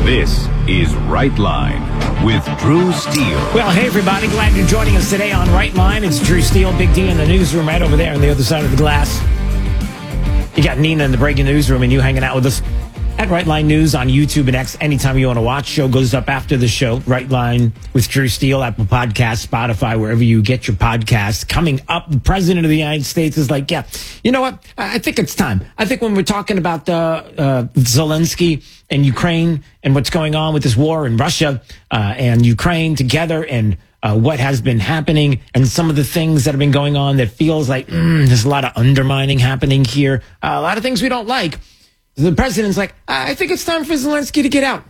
This is Right Line with Drew Steele. Well, hey, everybody. Glad you're joining us today on Right Line. It's Drew Steele, Big D in the newsroom right over there on the other side of the glass. You got Nina in the breaking newsroom and you hanging out with us at Right Line News on YouTube and X anytime you want to watch. Show goes up after the show. Right Line with Drew Steele, Apple Podcasts, Spotify, wherever you get your podcasts. Coming up, the President of the United States is like, yeah, you know what? I think it's time. I think when we're talking about Zelensky and Ukraine and what's going on with this war in Russia and Ukraine together and what has been happening and some of the things that have been going on that feels like there's a lot of undermining happening here. A lot of things we don't like. The president's like, I think it's time for Zelensky to get out.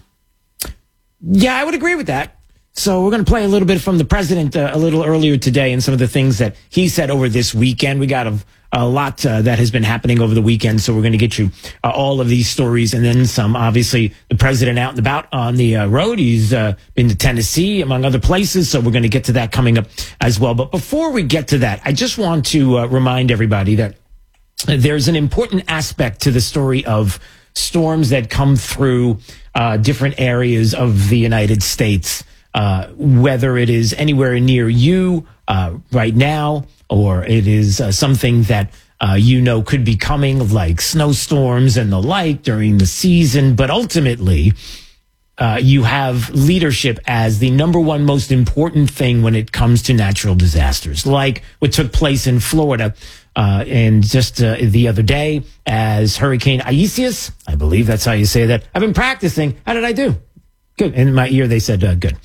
Yeah, I would agree with that. So we're going to play a little bit from the president a little earlier today and some of the things that he said over this weekend. We got a lot that has been happening over the weekend, so we're going to get you all of these stories and then some. Obviously, the president out and about on the road. He's been to Tennessee, among other places, so we're going to get to that coming up as well. But before we get to that, I just want to remind everybody that there's an important aspect to the story of storms that come through different areas of the United States, whether it is anywhere near you right now, or it is something that could be coming, like snowstorms and the like during the season. But ultimately, you have leadership as the number one most important thing when it comes to natural disasters, like what took place in Florida. And just the other day as Hurricane Isaias, I believe that's how you say that. I've been practicing. How did I do? Good. In my ear, they said good.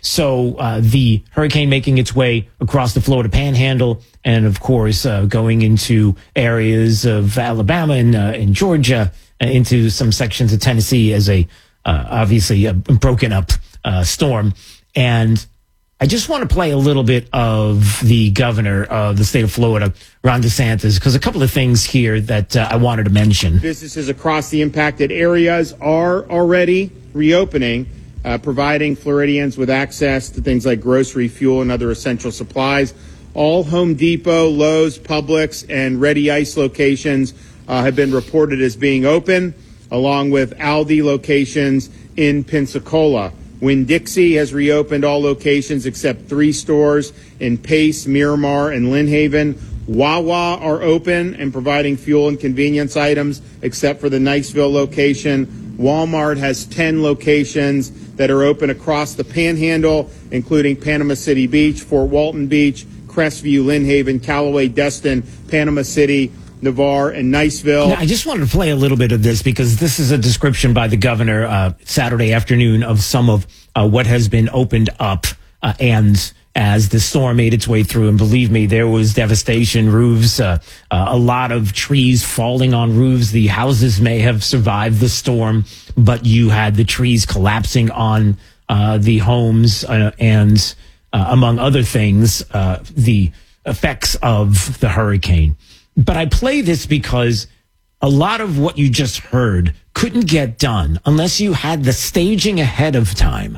So the hurricane making its way across the Florida Panhandle and, of course, going into areas of Alabama and Georgia, into some sections of Tennessee as obviously a broken up storm. And I just want to play a little bit of the governor of the state of Florida, Ron DeSantis, because a couple of things here that I wanted to mention. Businesses across the impacted areas are already reopening, providing Floridians with access to things like grocery, fuel, and other essential supplies. All Home Depot, Lowe's, Publix, and Ready Ice locations have been reported as being open, along with Aldi locations in Pensacola. Winn-Dixie has reopened all locations except 3 stores in Pace, Miramar, and Lynn Haven. Wawa are open and providing fuel and convenience items except for the Niceville location. Walmart has 10 locations that are open across the Panhandle, including Panama City Beach, Fort Walton Beach, Crestview, Lynn Haven, Callaway, Destin, Panama City, Navarre, and Niceville. Now, I just wanted to play a little bit of this because this is a description by the governor Saturday afternoon of some of what has been opened up. And as the storm made its way through, and believe me, there was devastation, roofs, a lot of trees falling on roofs. The houses may have survived the storm, but you had the trees collapsing on the homes and among other things, the effects of the hurricane. But I play this because a lot of what you just heard couldn't get done unless you had the staging ahead of time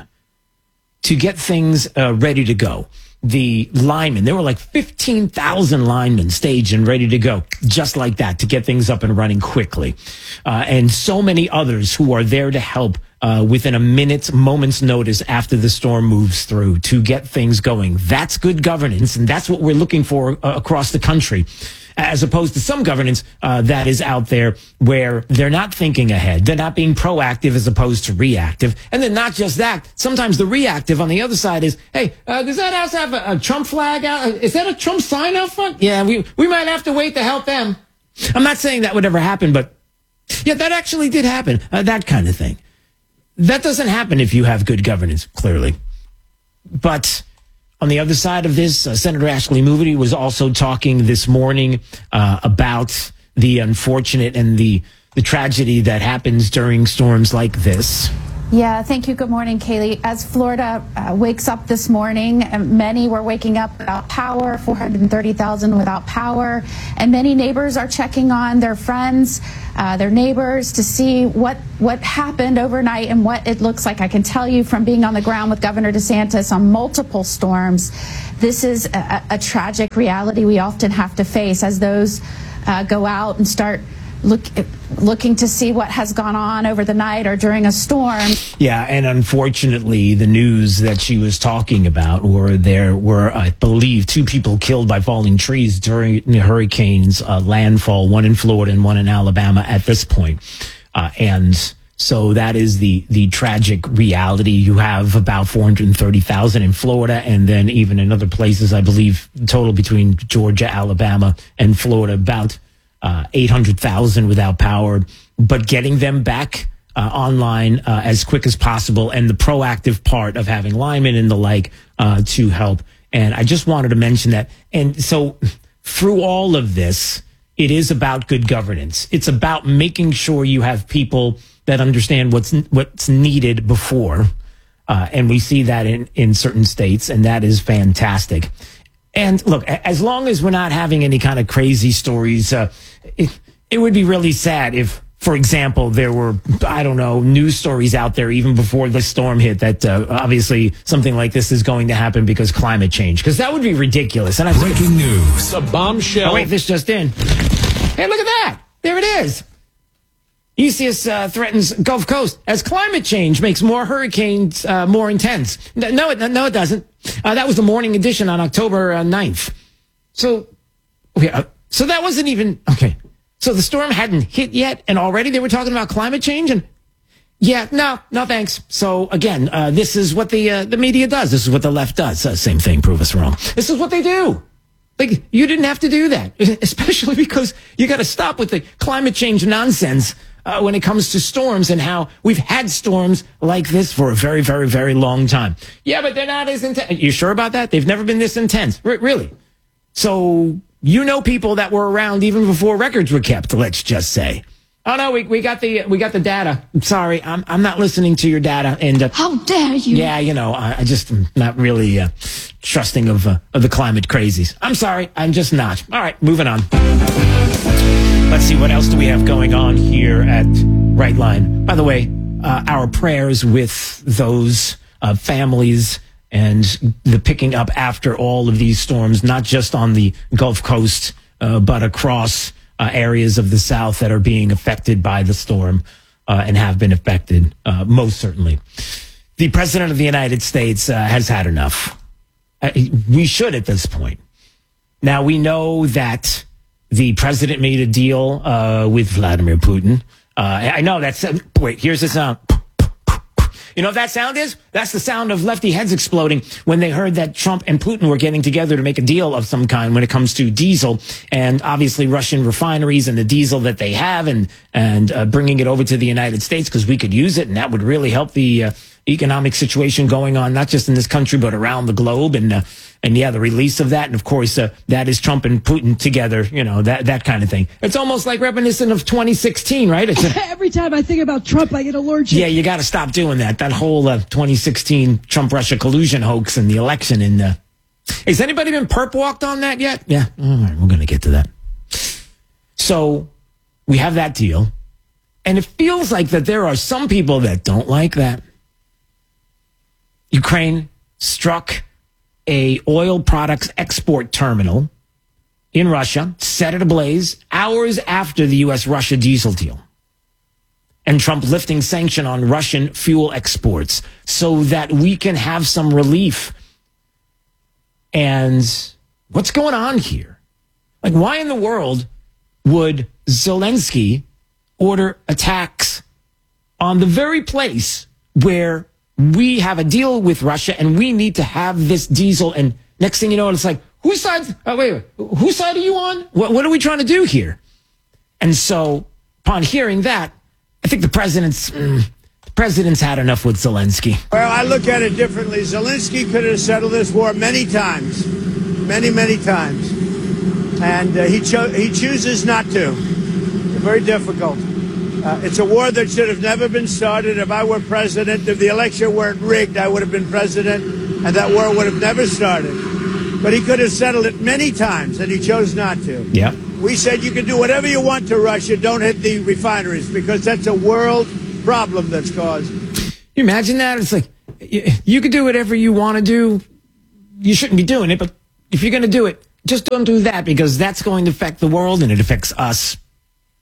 to get things ready to go. The linemen, there were like 15,000 linemen staged and ready to go, just like that, to get things up and running quickly. And so many others who are there to help within a moment's notice after the storm moves through to get things going. That's good governance, and that's what we're looking for across the country, as opposed to some governance that is out there where they're not thinking ahead. They're not being proactive as opposed to reactive. And then not just that, sometimes the reactive on the other side is, hey, does that house have a Trump flag out? Is that a Trump sign out front? Yeah, we might have to wait to help them. I'm not saying that would ever happen, but yeah, that actually did happen, that kind of thing. That doesn't happen if you have good governance, clearly. But on the other side of this, Senator Ashley Moody was also talking this morning about the unfortunate and the tragedy that happens during storms like this. Yeah, thank you. Good morning, Kaylee. As Florida wakes up this morning, many were waking up without power, 430,000 without power, and many neighbors are checking on their friends, their neighbors, to see what happened overnight and what it looks like. I can tell you from being on the ground with Governor DeSantis on multiple storms, this is a tragic reality we often have to face as those go out and start looking to see what has gone on over the night or during a storm. Yeah, and unfortunately, the news that she was talking about were there were, I believe, 2 people killed by falling trees during the hurricane's landfall, one in Florida and one in Alabama at this point. And so that is the tragic reality. You have about 430,000 in Florida, and then even in other places, I believe, total between Georgia, Alabama, and Florida, about 800,000 without power. But getting them back online as quick as possible, and the proactive part of having linemen and the like to help. And I just wanted to mention that. And so through all of this, it is about good governance. It's about making sure you have people that understand what's needed before. And we see that in certain states, and that is fantastic. And look, as long as we're not having any kind of crazy stories, it would be really sad if, for example, there were, I don't know, news stories out there even before the storm hit that obviously something like this is going to happen because climate change, because that would be ridiculous. And Breaking news. A bombshell. Oh, wait, this just in. Hey, look at that. There it is. ECS threatens Gulf Coast as climate change makes more hurricanes more intense. No, it doesn't. That was the morning edition on October 9th. So that wasn't even, okay. So the storm hadn't hit yet, and already they were talking about climate change? And yeah, no, thanks. So again, this is what the media does. This is what the left does. Same thing, prove us wrong. This is what they do. Like, you didn't have to do that, especially because you got to stop with the climate change nonsense when it comes to storms and how we've had storms like this for a very, very, very long time. Yeah, but they're not as intense. You sure about that? They've never been this intense. Really? So you know people that were around even before records were kept, let's just say. Oh no, we got the data. I'm sorry, I'm not listening to your data. And how dare you? Yeah, I just am not really trusting of the climate crazies. I'm sorry, I'm just not. All right, moving on. Let's see, what else do we have going on here at Right Line? By the way, our prayers with those families and the picking up after all of these storms, not just on the Gulf Coast, but across areas of the South that are being affected by the storm and have been affected, most certainly. The President of the United States has had enough. We should at this point. Now, we know that the president made a deal with Vladimir Putin. I know that's... Wait, here's the sound. You know what that sound is? That's the sound of lefty heads exploding when they heard that Trump and Putin were getting together to make a deal of some kind when it comes to diesel and obviously Russian refineries and the diesel that they have and bringing it over to the United States because we could use it, and that would really help the economic situation going on, not just in this country, but around the globe. And yeah, the release of that. And of course, that is Trump and Putin together, that kind of thing. It's almost like reminiscent of 2016, right? Every time I think about Trump, I get allergic. Yeah, you got to stop doing that. That whole 2016 Trump-Russia collusion hoax and the election. And has anybody been perp walked on that yet? Yeah. All right, we're going to get to that. So we have that deal. And it feels like that there are some people that don't like that. Ukraine struck a oil products export terminal in Russia, set it ablaze hours after the U.S.-Russia diesel deal. And Trump lifting sanction on Russian fuel exports so that we can have some relief. And what's going on here? Like, why in the world would Zelensky order attacks on the very place where we have a deal with Russia and we need to have this diesel? And next thing you know, it's like, whose side are you on? What are we trying to do here? And so upon hearing that, I think the president's had enough with Zelensky. Well, I look at it differently. Zelensky could have settled this war many times, many times. And he chooses not to. Very difficult. It's a war that should have never been started. If I were president, if the election weren't rigged, I would have been president, and that war would have never started. But he could have settled it many times, and he chose not to. Yeah. We said you can do whatever you want to Russia. Don't hit the refineries, because that's a world problem that's caused. You imagine that? It's like, you could do whatever you want to do. You shouldn't be doing it, but if you're going to do it, just don't do that, because that's going to affect the world and it affects us.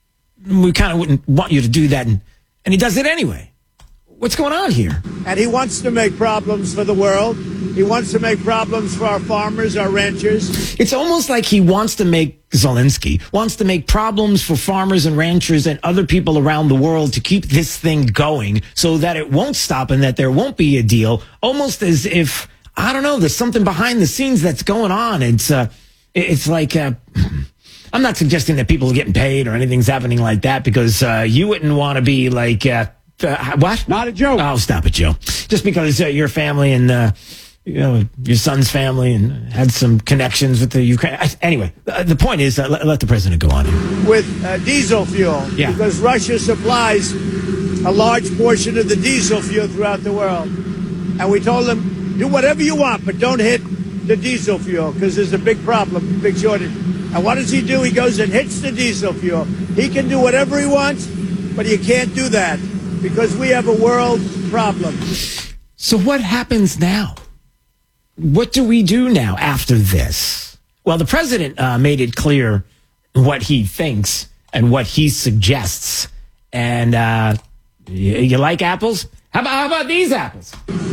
we kind of wouldn't want you to do that. And he does it anyway. What's going on here? And he wants to make problems for the world. He wants to make problems for our farmers, our ranchers. It's almost like he wants to make Zelensky, wants to make problems for farmers and ranchers and other people around the world to keep this thing going so that it won't stop and that there won't be a deal. Almost as if, I don't know, there's something behind the scenes that's going on. It's like, I'm not suggesting that people are getting paid or anything's happening like that because you wouldn't want to be like, what? Not a joke. Oh, stop it, Joe. Just because your family and, your son's family and had some connections with the Ukraine. Anyway, the point is, let the president go on here. With diesel fuel. Yeah. Because Russia supplies a large portion of the diesel fuel throughout the world. And we told them, do whatever you want, but don't hit the diesel fuel because there's a big problem, big shortage. And what does he do? He goes and hits the diesel fuel. He can do whatever he wants, but you can't do that because we have a world problem. So what happens now? What do we do now after this? Well, the president made it clear what he thinks and what he suggests. And you like apples? How about these apples?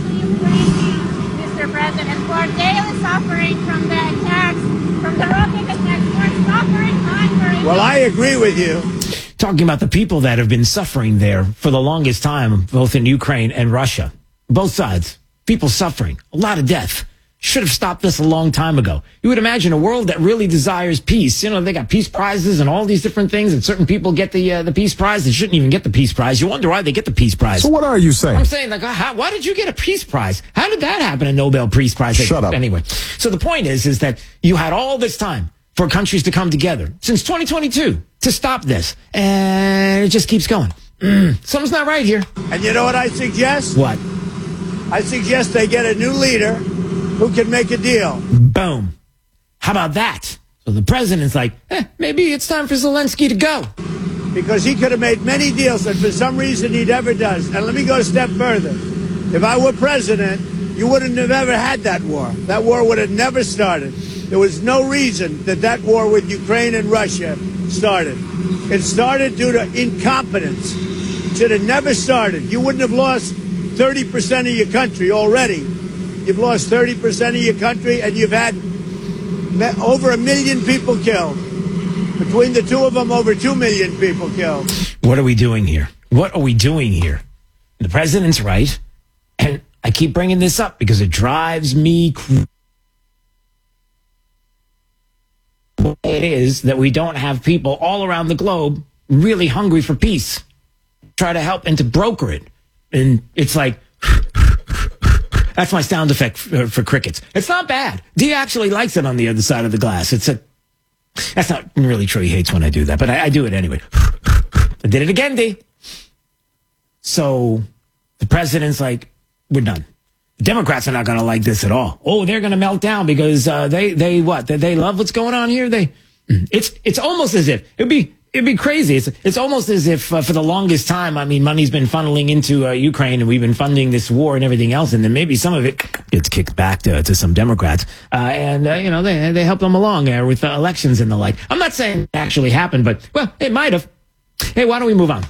Mr. President, for daily suffering from the attacks, from the rocket attacks, we're suffering hunger. Well, I agree with you. Talking about the people that have been suffering there for the longest time, both in Ukraine and Russia. Both sides. People suffering. A lot of death. Should have stopped this a long time ago. You would imagine a world that really desires peace. They got peace prizes and all these different things, and certain people get the peace prize. They shouldn't even get the peace prize. You wonder why they get the peace prize. So what are you saying? I'm saying, like, why did you get a peace prize? How did that happen, a Nobel Peace Prize? Shut up. Anyway, so the point is that you had all this time for countries to come together since 2022 to stop this, and it just keeps going. Something's not right here. And you know what I suggest? What? I suggest they get a new leader who can make a deal. Boom. How about that? So the president's like, maybe it's time for Zelensky to go. Because he could have made many deals, and for some reason he never does. And let me go a step further. If I were president, you wouldn't have ever had that war. That war would have never started. There was no reason that war with Ukraine and Russia started. It started due to incompetence. It should have never started. You wouldn't have lost 30% of your country already. You've lost 30% of your country, and you've had over 1 million people killed. Between the two of them, over 2 million people killed. What are we doing here? What are we doing here? The president's right, and I keep bringing this up because it drives me crazy. It is that we don't have people all around the globe really hungry for peace. Try to help and to broker it. And it's like... That's my sound effect for crickets. It's not bad. Dee actually likes it on the other side of the glass. That's not really true. He hates when I do that, but I do it anyway. I did it again, Dee. So the president's like, we're done. The Democrats are not going to like this at all. Oh, they're going to melt down because they love what's going on here. It's almost as if it'd be crazy. It's almost as if for the longest time, money's been funneling into Ukraine, and we've been funding this war and everything else, and then maybe some of it gets kicked back to some Democrats, and they help them along with elections and the like. I'm not saying it actually happened, but well, it might have. Hey, why don't we move on?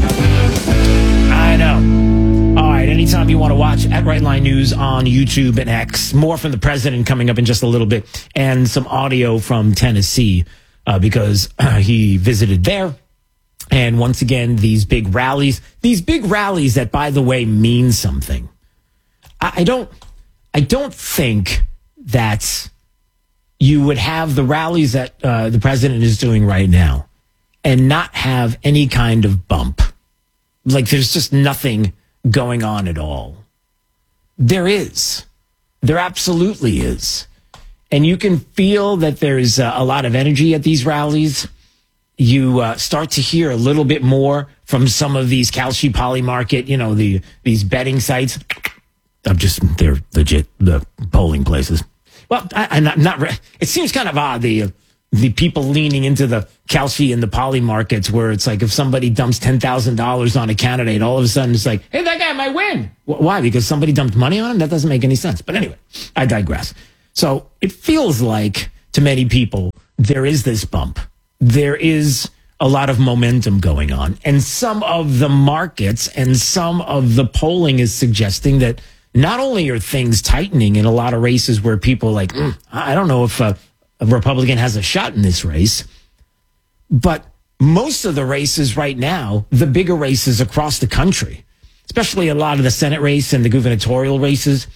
I know. All right, anytime you want to watch at Right Line News on YouTube and X, more from the president coming up in just a little bit, and some audio from Tennessee. Because he visited there. And once again, these big rallies that, by the way, mean something. I don't think that you would have the rallies that the president is doing right now and not have any kind of bump. Like there's just nothing going on at all. There is. There absolutely is. And you can feel that there's a lot of energy at these rallies. You start to hear a little bit more from some of these Kalshi Poly Market, these betting sites. They're legit, the polling places. Well, it seems kind of odd, the people leaning into the Kalshi and the Poly Markets, where it's like if somebody dumps $10,000 on a candidate, all of a sudden it's like, hey, that guy might win. Why? Because somebody dumped money on him? That doesn't make any sense. But anyway, I digress. So it feels like to many people, there is this bump. There is a lot of momentum going on. And some of the markets and some of the polling is suggesting that not only are things tightening in a lot of races where people are like, I don't know if a Republican has a shot in this race, but most of the races right now, the bigger races across the country, especially a lot of the Senate race and the gubernatorial races,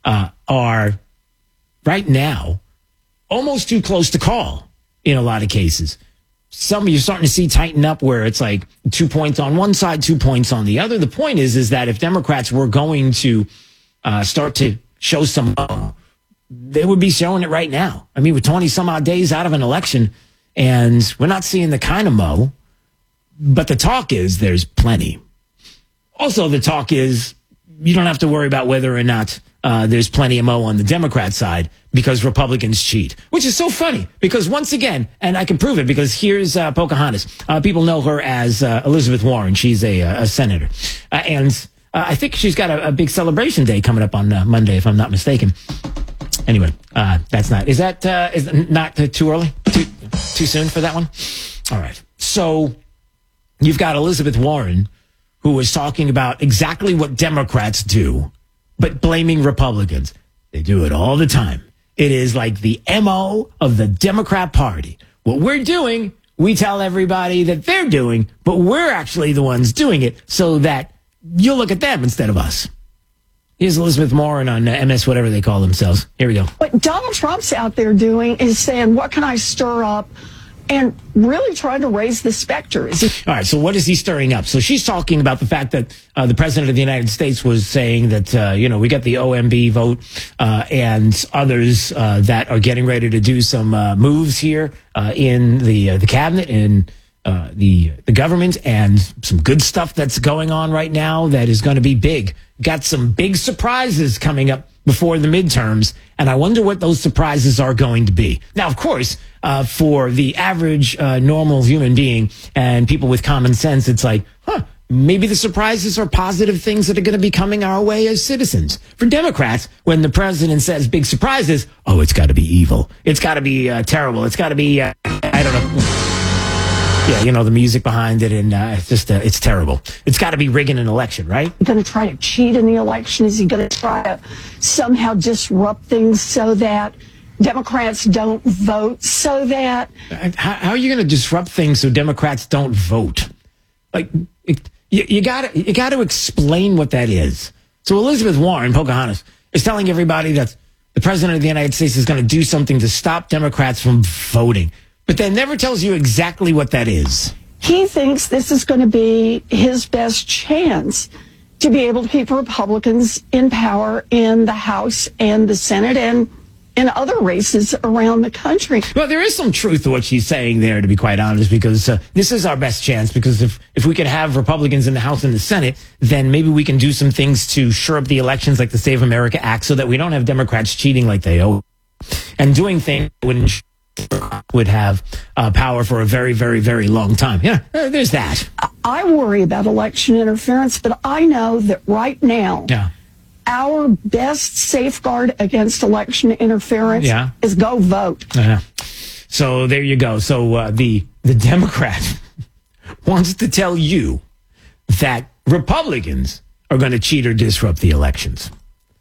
are right now almost too close to call in a lot of cases. Some you're starting to see tighten up where it's like 2 points on one side, 2 points on the other. The point is that if Democrats were going to start to show some, they would be showing it right now. I mean, we're 20 some odd days out of an election, and we're not seeing the kind of mo, but the talk is there's plenty. Also, the talk is you don't have to worry about whether or not there's plenty of mo on the Democrat side because Republicans cheat, which is so funny because once again, and I can prove it because here's Pocahontas. People know her as Elizabeth Warren. She's a senator. And I think she's got a big celebration day coming up on Monday, if I'm not mistaken. Anyway, that's not. Is not too early? Too soon for that one? All right. So you've got Elizabeth Warren, who was talking about exactly what Democrats do, but blaming Republicans. They do it all the time. It is like the MO of the Democrat Party. What we're doing, we tell everybody that they're doing, but we're actually the ones doing it so that you'll look at them instead of us. Here's Elizabeth Warren on MS, whatever they call themselves. Here we go. What Donald Trump's out there doing is saying, what can I stir up? And really trying to raise the specter. All right, so what is he stirring up? So she's talking about the fact that the president of the United States was saying that, we got the OMB vote and others that are getting ready to do some moves here in the cabinet and the government, and some good stuff that's going on right now that is going to be big. Got some big surprises coming up before the midterms, and I wonder what those surprises are going to be. Now, of course, for the average normal human being and people with common sense, it's like, maybe the surprises are positive things that are going to be coming our way as citizens. For Democrats, when the president says big surprises, it's got to be evil. It's got to be terrible. It's got to be, I don't know. Yeah, the music behind it, and it's just, it's terrible. It's got to be rigging an election, right? Going to try to cheat in the election? Is he going to try to somehow disrupt things so that Democrats don't vote, so that... How are you going to disrupt things so Democrats don't vote? Like, you got to explain what that is. So Elizabeth Warren, Pocahontas, is telling everybody that the president of the United States is going to do something to stop Democrats from voting. But that never tells you exactly what that is. He thinks this is going to be his best chance to be able to keep Republicans in power in the House and the Senate and in other races around the country. Well, there is some truth to what she's saying there, to be quite honest, because this is our best chance. Because if we can have Republicans in the House and the Senate, then maybe we can do some things to shore up the elections like the Save America Act so that we don't have Democrats cheating like they owe and doing things that would have power for a very, very, very long time. Yeah, there's that. I worry about election interference, but I know that right now, our best safeguard against election interference is go vote. So there you go. So the Democrat wants to tell you that Republicans are going to cheat or disrupt the elections.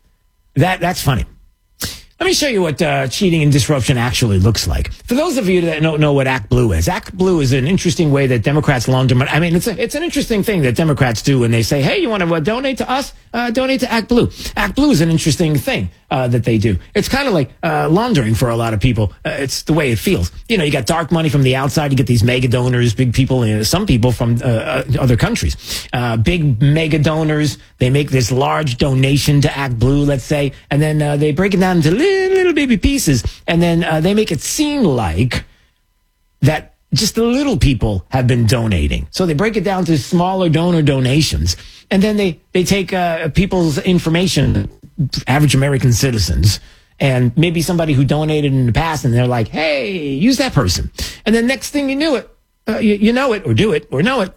That's funny. Let me show you what cheating and disruption actually looks like. For those of you that don't know what Act Blue is, Act Blue is an interesting way that Democrats launder money. I mean, it's an interesting thing that Democrats do when they say, hey, you want to donate to us? Donate to Act Blue. Act Blue is an interesting thing that they do. It's kind of like laundering for a lot of people. It's the way it feels. You got dark money from the outside. You get these mega donors, big people, some people from other countries. Big mega donors. They make this large donation to Act Blue, let's say, and then they break it down into little baby pieces, and then they make it seem like that just the little people have been donating. So they break it down to smaller donor donations, and then they take people's information, average American citizens, and maybe somebody who donated in the past, and they're like, hey, use that person. And then next thing you knew it, you know it, or do it, or know it,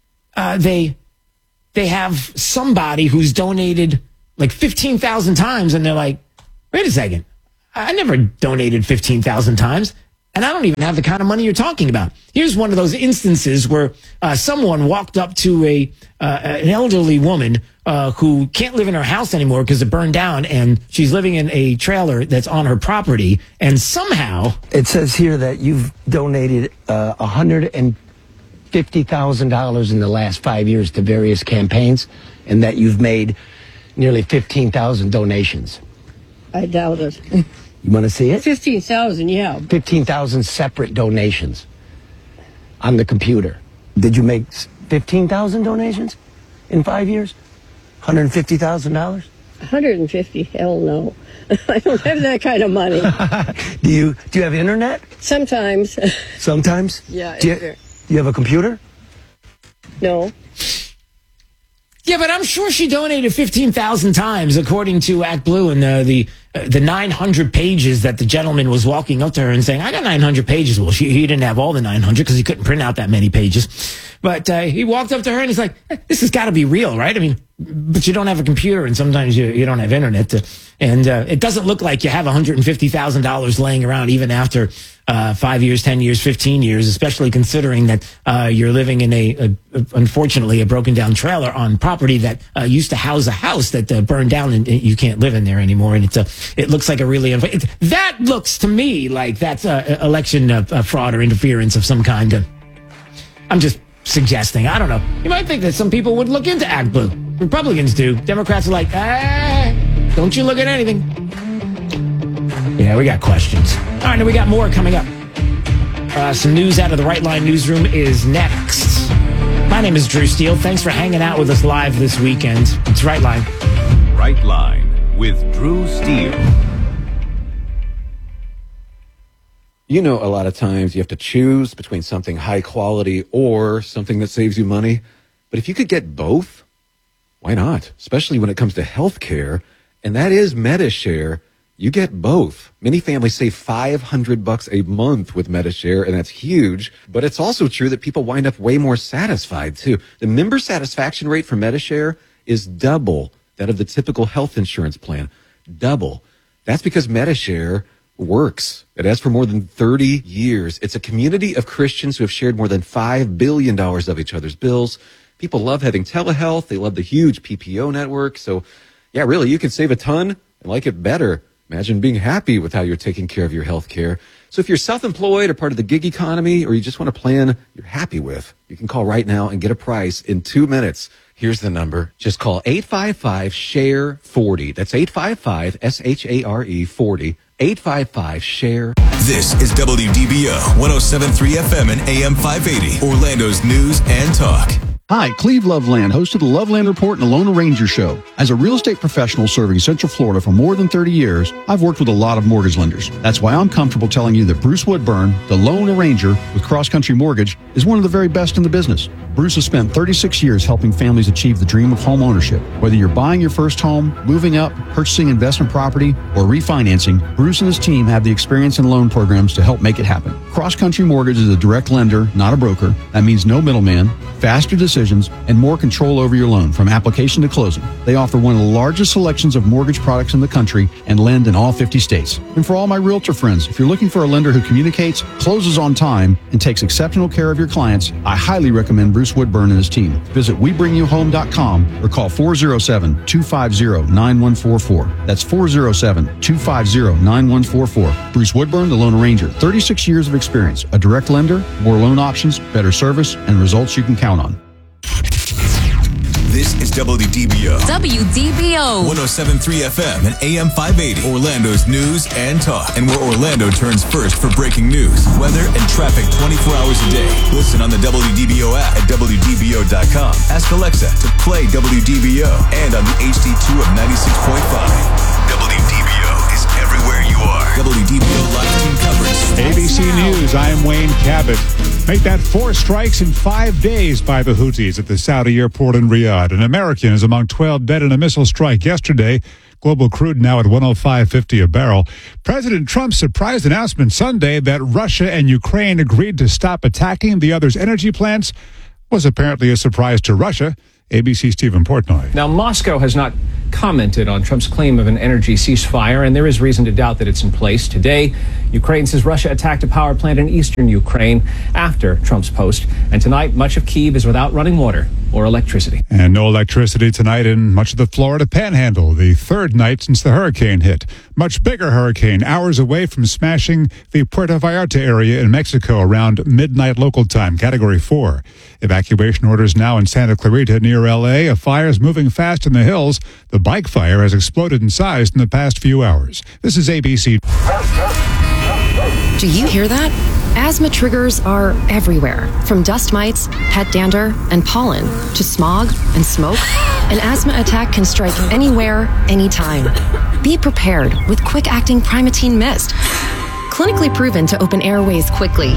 they have somebody who's donated like 15,000 times, and they're like, wait a second, I never donated 15,000 times. And I don't even have the kind of money you're talking about. Here's one of those instances where someone walked up to an elderly woman who can't live in her house anymore because it burned down, and she's living in a trailer that's on her property. And somehow... It says here that you've donated $150,000 in the last 5 years to various campaigns, and that you've made nearly 15,000 donations. I doubt it. You want to see it? 15,000, yeah. 15,000 separate donations on the computer. Did you make 15,000 donations in 5 years? $150,000? 150? Hell no. I don't have that kind of money. Do you have internet? Sometimes. Sometimes? Yeah. Do you have a computer? No. Yeah, but I'm sure she donated 15,000 times, according to ActBlue, and the 900 pages that the gentleman was walking up to her and saying, I got 900 pages. Well, he didn't have all the 900 because he couldn't print out that many pages. But he walked up to her and he's like, this has got to be real, right? I mean, but you don't have a computer, and sometimes you don't have internet. And it doesn't look like you have $150,000 laying around even after 5 years, 10 years, 15 years, especially considering that you're living in unfortunately, a broken down trailer on property that used to house a house that burned down, and you can't live in there anymore. And it looks like a really... that looks to me like that's election fraud or interference of some kind. I'm just suggesting. I don't know. You might think that some people would look into ActBlue. Republicans do. Democrats are like, don't you look at anything. Yeah, we got questions. All right, now we got more coming up. Some news out of the Right Line newsroom is next. My name is Drew Steele. Thanks for hanging out with us live this weekend. It's Right Line. Right Line with Drew Steele. You know, a lot of times you have to choose between something high quality or something that saves you money. But if you could get both, why not? Especially when it comes to health care, and that is MediShare. You get both. Many families save $500 a month with MediShare, and that's huge. But it's also true that people wind up way more satisfied, too. The member satisfaction rate for MediShare is double that of the typical health insurance plan. Double. That's because MediShare works. It has for more than 30 years. It's a community of Christians who have shared more than $5 billion of each other's bills. People love having telehealth. They love the huge PPO network. So, yeah, really, you can save a ton and like it better. Imagine being happy with how you're taking care of your health care. So if you're self-employed or part of the gig economy, or you just want a plan you're happy with, you can call right now and get a price in 2 minutes. Here's the number. Just call 855-SHARE-40. That's 855-SHARE-40. 855-SHARE. This is WDBO 107.3 FM and AM 580, Orlando's news and talk. Hi, Cleve Loveland, host of the Loveland Report and the Lone Ranger Show. As a real estate professional serving Central Florida for more than 30 years, I've worked with a lot of mortgage lenders. That's why I'm comfortable telling you that Bruce Woodburn, the Lone Ranger with Cross Country Mortgage, is one of the very best in the business. Bruce has spent 36 years helping families achieve the dream of home ownership. Whether you're buying your first home, moving up, purchasing investment property, or refinancing, Bruce and his team have the experience and loan programs to help make it happen. Cross Country Mortgage is a direct lender, not a broker. That means no middleman, faster decisions, and more control over your loan from application to closing. They offer one of the largest selections of mortgage products in the country and lend in all 50 states. And for all my realtor friends, if you're looking for a lender who communicates, closes on time, and takes exceptional care of your clients, I highly recommend Bruce Woodburn and his team. Visit WeBringYouHome.com or call 407-250-9144. That's 407-250-9144. Bruce Woodburn, the Lone Ranger, 36 years of experience, a direct lender, more loan options, better service, and results you can count on. This is WDBO. WDBO. 107.3 FM and AM 580. Orlando's news and talk. And where Orlando turns first for breaking news, weather, and traffic 24 hours a day. Listen on the WDBO app at WDBO.com. Ask Alexa to play WDBO and on the HD2 of 96.5. WDBO is everywhere you are. WDBO live team coverage. ABC News, I'm Wayne Cabot. Make that 4 strikes in 5 days by the Houthis at the Saudi airport in Riyadh. An American is among 12 dead in a missile strike yesterday. Global crude now at $105.50 a barrel. President Trump's surprise announcement Sunday that Russia and Ukraine agreed to stop attacking the other's energy plants was apparently a surprise to Russia. ABC's Stephen Portnoy. Now, Moscow has not commented on Trump's claim of an energy ceasefire, and there is reason to doubt that it's in place. Today, Ukraine says Russia attacked a power plant in eastern Ukraine after Trump's post. And tonight, much of Kyiv is without running water or electricity. And no electricity tonight in much of the Florida Panhandle, the third night since the hurricane hit. Much bigger hurricane, hours away from smashing the Puerto Vallarta area in Mexico around midnight local time, Category 4. Evacuation orders now in Santa Clarita near L.A. A fire is moving fast in the hills. The bike fire has exploded in size in the past few hours. This is ABC. Do you hear that? Asthma triggers are everywhere, from dust mites, pet dander, and pollen, to smog and smoke. An asthma attack can strike anywhere, anytime. Be prepared with quick-acting Primatene Mist. Clinically proven to open airways quickly.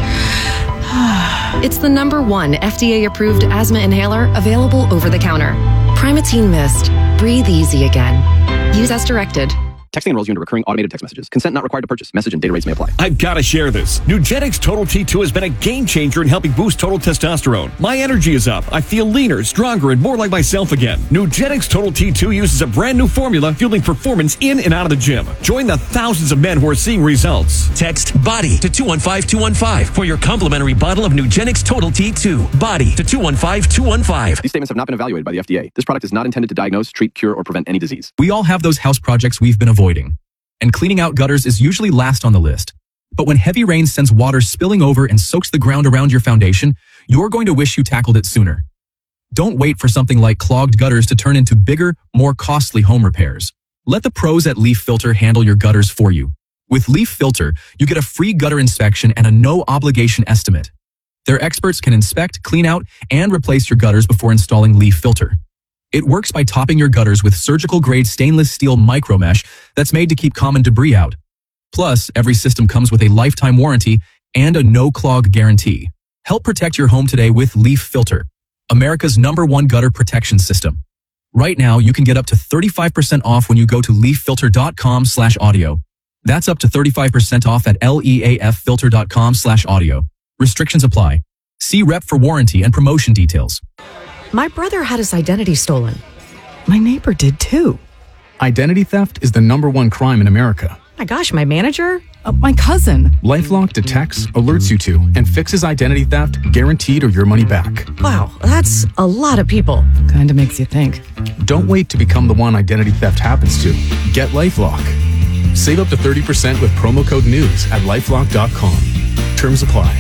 It's the #1 FDA-approved asthma inhaler available over the counter. Primatene Mist. Breathe easy again. Use as directed. Texting enrolls you into recurring automated text messages. Consent not required to purchase. Message and data rates may apply. I've got to share this. Nugenix Total T2 has been a game changer in helping boost total testosterone. My energy is up. I feel leaner, stronger, and more like myself again. Nugenix Total T2 uses a brand new formula fueling performance in and out of the gym. Join the thousands of men who are seeing results. Text BODY to 215215 for your complimentary bottle of Nugenix Total T2. BODY to 215215. These statements have not been evaluated by the FDA. This product is not intended to diagnose, treat, cure, or prevent any disease. We all have those house projects we've been avoiding. And cleaning out gutters is usually last on the list. But when heavy rain sends water spilling over and soaks the ground around your foundation, you're going to wish you tackled it sooner. Don't wait for something like clogged gutters to turn into bigger, more costly home repairs. Let the pros at Leaf Filter handle your gutters for you. With Leaf Filter, you get a free gutter inspection and a no-obligation estimate. Their experts can inspect, clean out, and replace your gutters before installing Leaf Filter. It works by topping your gutters with surgical-grade stainless steel micro mesh that's made to keep common debris out. Plus, every system comes with a lifetime warranty and a no-clog guarantee. Help protect your home today with Leaf Filter, America's #1 gutter protection system. Right now, you can get up to 35% off when you go to leaffilter.com/audio. That's up to 35% off at leaffilter.com/audio. Restrictions apply. See rep for warranty and promotion details. My brother had his identity stolen. My neighbor did too. Identity theft is the #1 crime in America. My gosh, my manager? My cousin. LifeLock detects, alerts you to, and fixes identity theft, guaranteed or your money back. Wow, that's a lot of people. Kinda makes you think. Don't wait to become the one identity theft happens to. Get LifeLock. Save up to 30% with promo code NEWS at LifeLock.com. Terms apply.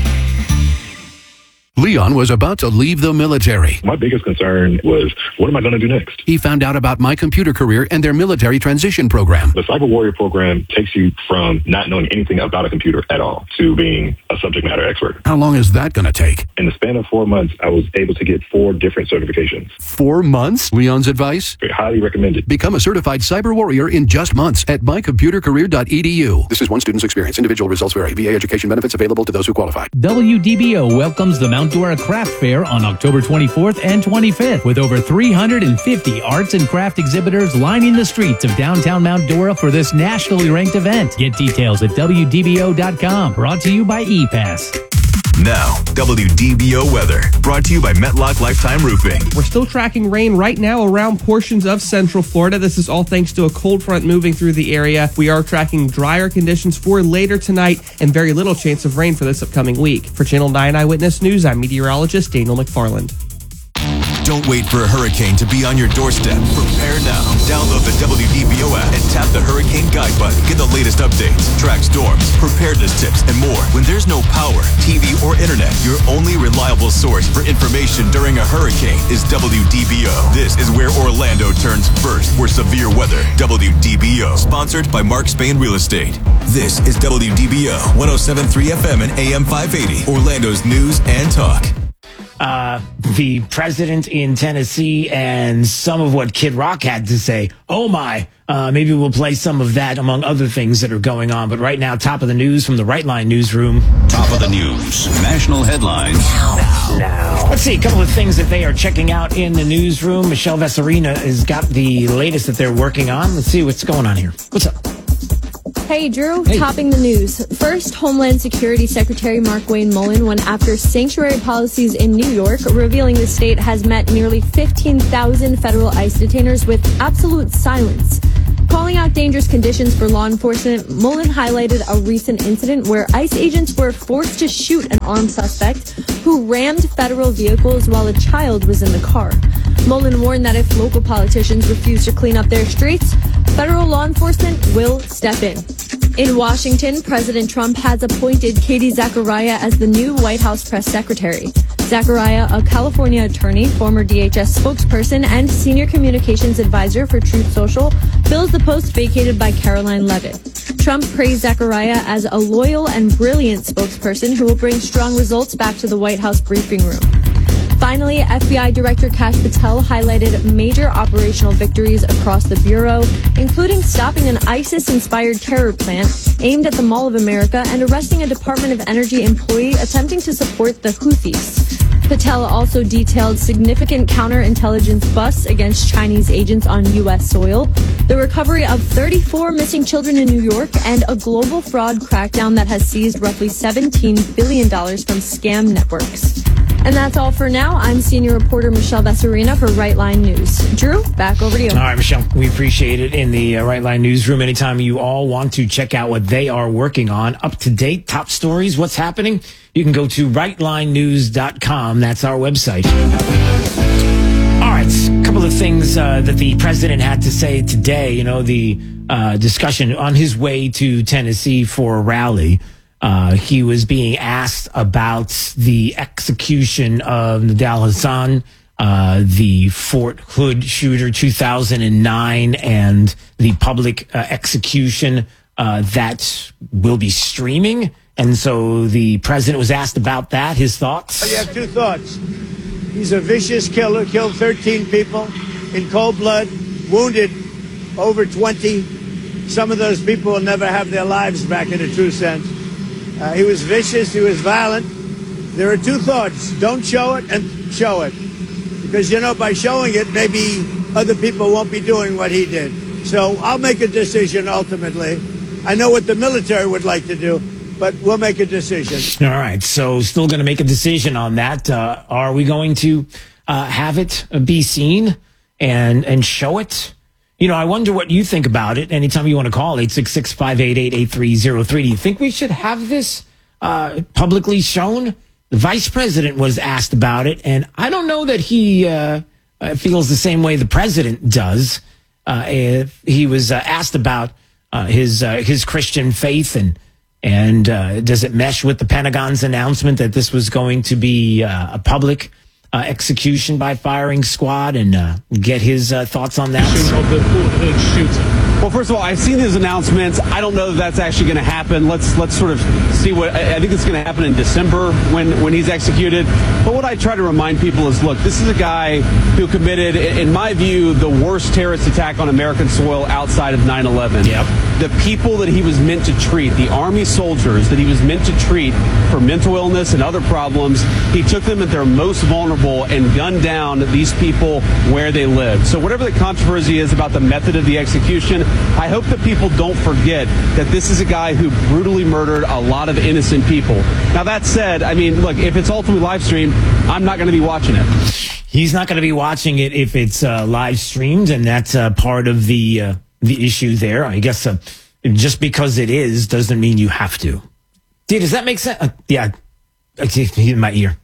Leon was about to leave the military. My biggest concern was, what am I going to do next? He found out about My Computer Career and their military transition program. The Cyber Warrior program takes you from not knowing anything about a computer at all to being a subject matter expert. How long is that going to take? In the span of 4 months, I was able to get 4 different certifications. 4 months? Leon's advice? Highly recommended. Become a certified cyber warrior in just months at mycomputercareer.edu. This is one student's experience. Individual results vary. VA education benefits available to those who qualify. WDBO welcomes the Mount Dora Craft Fair on October 24th and 25th with over 350 arts and craft exhibitors lining the streets of downtown Mount Dora for this nationally ranked event. Get details at WDBO.com. Brought to you by ePass. Now, WDBO weather, brought to you by Metlock Lifetime Roofing. We're still tracking rain right now around portions of central Florida. This is all thanks to a cold front moving through the area. We are tracking drier conditions for later tonight and very little chance of rain for this upcoming week. For Channel 9 Eyewitness News, I'm meteorologist Daniel McFarland. Don't wait for a hurricane to be on your doorstep. Prepare now. Download the WDBO app and tap the Hurricane Guide button. Get the latest updates, track storms, preparedness tips, and more. When there's no power, TV, or internet, your only reliable source for information during a hurricane is WDBO. This is where Orlando turns first for severe weather. WDBO, sponsored by Mark Spain Real Estate. This is WDBO 107.3 FM and AM 580, Orlando's news and talk. The president in Tennessee and some of what Kid Rock had to say. Oh my, maybe we'll play some of that among other things that are going on. But right now, top of the news from the Right Line newsroom. Top of the news, national headlines. Now. Let's see, a couple of things that they are checking out in the newsroom. Michelle Vesarina has got the latest that they're working on. Let's see what's going on here. What's up? Hey, Drew. Hey. Topping the news. First, Homeland Security Secretary Markwayne Mullin went after sanctuary policies in New York, revealing the state has met nearly 15,000 federal ICE detainers with absolute silence. Calling out dangerous conditions for law enforcement, Mullen highlighted a recent incident where ICE agents were forced to shoot an armed suspect who rammed federal vehicles while a child was in the car. Mullen warned that if local politicians refuse to clean up their streets, federal law enforcement will step in. In Washington, President Trump has appointed Katie Zachariah as the new White House press secretary. Zachariah, a California attorney, former DHS spokesperson, and senior communications advisor for Truth Social, fills the post vacated by Caroline Levitt. Trump praised Zachariah as a loyal and brilliant spokesperson who will bring strong results back to the White House briefing room. Finally, FBI Director Kash Patel highlighted major operational victories across the Bureau, including stopping an ISIS-inspired terror plant aimed at the Mall of America and arresting a Department of Energy employee attempting to support the Houthis. Patel also detailed significant counterintelligence busts against Chinese agents on U.S. soil, the recovery of 34 missing children in New York, and a global fraud crackdown that has seized roughly $17 billion from scam networks. And that's all for now. I'm senior reporter Michelle Besserina for Right Line News. Drew, back over to you. All right, Michelle, we appreciate it in the Right Line newsroom. Anytime you all want to check out what they are working on, up to date, top stories, what's happening, you can go to rightlinenews.com. That's our website. All right, a couple of things that the president had to say today. You know, the discussion on his way to Tennessee for a rally. He was being asked about the execution of Nidal Hasan, the Fort Hood shooter 2009, and the public execution that will be streaming. And so the president was asked about that, his thoughts. I have two thoughts. He's a vicious killer, killed 13 people in cold blood, wounded over 20. Some of those people will never have their lives back in a true sense. He was vicious. He was violent. There are two thoughts. Don't show it and show it. Because, you know, by showing it, maybe other people won't be doing what he did. So I'll make a decision ultimately. I know what the military would like to do, but we'll make a decision. All right. So still going to make a decision on that. Are we going to have it be seen and show it? You know, I wonder what you think about it. Anytime you want to call, 866-588-8303. Do you think we should have this publicly shown? The vice president was asked about it, and I don't know that he feels the same way the president does. If he was asked about his Christian faith and does it mesh with the Pentagon's announcement that this was going to be a public execution by firing squad, and get his thoughts on that. Of the Fort Hood shooting. Well, first of all, I've seen his announcements. I don't know that that's actually going to happen. Let's sort of see what I think it's going to happen in December when he's executed. But what I try to remind people is, look, this is a guy who committed, in my view, the worst terrorist attack on American soil outside of 9/11. Yep. The people that he was meant to treat, the Army soldiers that he was meant to treat for mental illness and other problems, he took them at their most vulnerable and gunned down these people where they lived. So whatever the controversy is about the method of the execution, I hope that people don't forget that this is a guy who brutally murdered a lot of innocent people. Now, that said, I mean, look, if it's ultimately live streamed, I'm not going to be watching it. He's not going to be watching it if it's live streamed, and that's part of the issue there. I guess just because it is doesn't mean you have to. Does that make sense? Yeah, in my ear.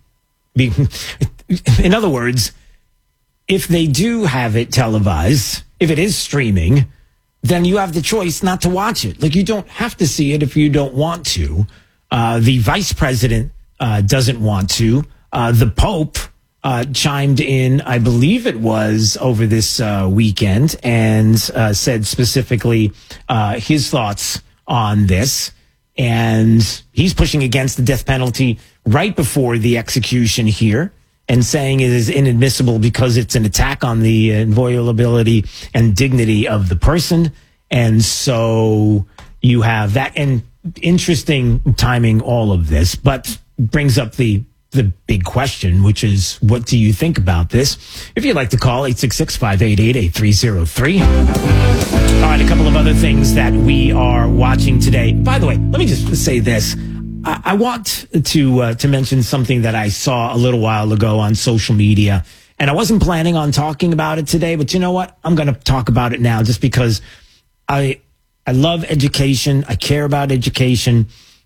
In other words, if they do have it televised, if it is streaming, then you have the choice not to watch it. Like, you don't have to see it if you don't want to. The vice president doesn't want to. The Pope chimed in, I believe it was over this weekend, and said specifically his thoughts on this. And he's pushing against the death penalty right before the execution here, and saying it is inadmissible because it's an attack on the inviolability and dignity of the person. And so you have that, and interesting timing, all of this, but brings up the big question, which is, what do you think about this? If you'd like to call, 866-588-8303. All right, a couple of other things that we are watching today. By the way, let me just say this. I want to mention something that I saw a little while ago on social media, and I wasn't planning on talking about it today, but you know what? I'm going to talk about it now just because I love education. I care about education.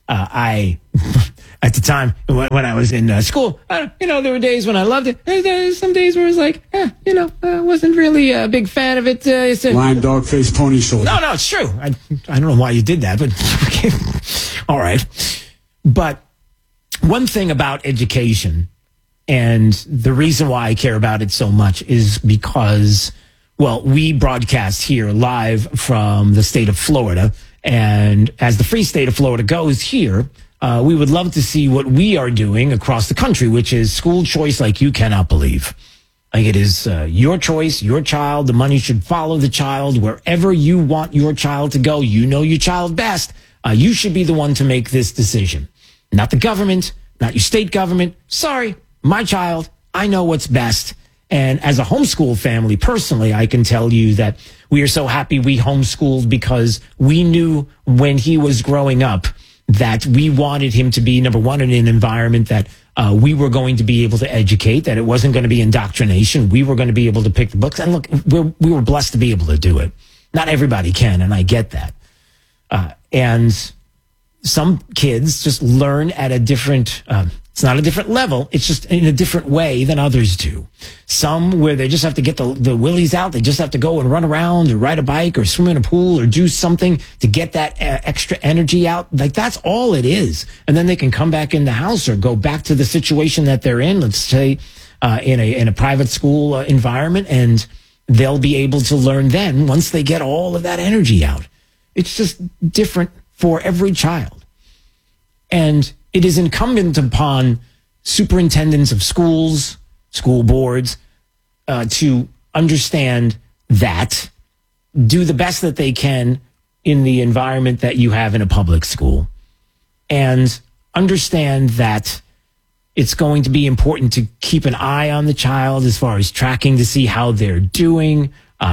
At the time when I was in school, there were days when I loved it. There's some days where it was like, I wasn't really a big fan of it. Lion, dog face, pony shoulder. No, it's true. I don't know why you did that, but okay. All right. But one thing about education, and the reason why I care about it so much is because, we broadcast here live from the state of Florida. And as the free state of Florida goes here, we would love to see what we are doing across the country, which is school choice like you cannot believe. Like it is your choice, your child. The money should follow the child wherever you want your child to go. You know your child best. You should be the one to make this decision. Not the government, not your state government. Sorry, my child. I know what's best. And as a homeschool family, personally, I can tell you that we are so happy we homeschooled because we knew when he was growing up that we wanted him to be, number one, in an environment that we were going to be able to educate, that it wasn't going to be indoctrination. We were going to be able to pick the books. And look, we were blessed to be able to do it. Not everybody can, and I get that. And some kids just learn at a different it's not a different level. It's just in a different way than others do. Some where they just have to get the willies out. They just have to go and run around or ride a bike or swim in a pool or do something to get that extra energy out. Like that's all it is. And then they can come back in the house or go back to the situation that they're in. Let's say in a private school environment, and they'll be able to learn then once they get all of that energy out. It's just different for every child. And it is incumbent upon superintendents of schools, school boards, to understand that, do the best that they can in the environment that you have in a public school, and understand that it's going to be important to keep an eye on the child as far as tracking to see how they're doing,